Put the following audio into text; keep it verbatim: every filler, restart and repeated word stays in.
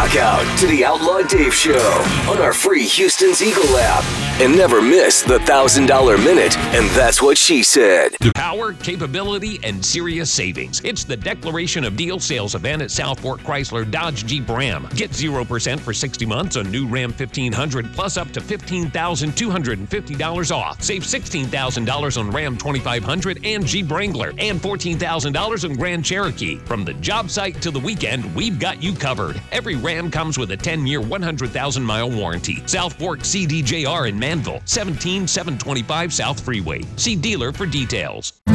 Rock out to the Outlaw Dave Show on our free Houston's Eagle app. And never miss the one thousand dollars Minute, and that's what she said. Power, capability, and serious savings. It's the Declaration of Deal sales event at South Fork Chrysler Dodge Jeep Ram. Get zero percent for sixty months on new Ram fifteen hundred plus up to fifteen thousand two hundred fifty dollars off. Save sixteen thousand dollars on Ram twenty-five hundred and Jeep Wrangler and fourteen thousand dollars on Grand Cherokee. From the job site to the weekend, we've got you covered. Every Ram comes with a ten-year, one hundred thousand mile warranty. South Fork C D J R in Manville, seventeen seven twenty-five South Freeway. See dealer for details.